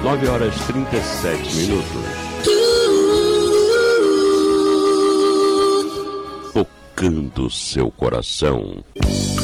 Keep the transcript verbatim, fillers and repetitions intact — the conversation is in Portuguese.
nove horas e trinta e sete minutos. Tocando seu coração.